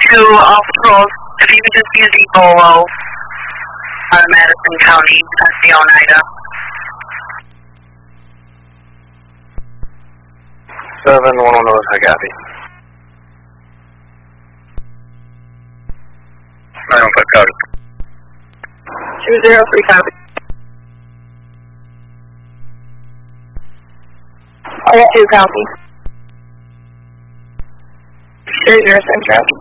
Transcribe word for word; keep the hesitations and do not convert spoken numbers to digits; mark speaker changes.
Speaker 1: to all patrols, if you could just use Ebola out of Madison County, S C Oneida.
Speaker 2: seven one one zero, I got it. nine one five, copy.
Speaker 1: two zero three, copy. I got two, copy. Three zero, same traffic.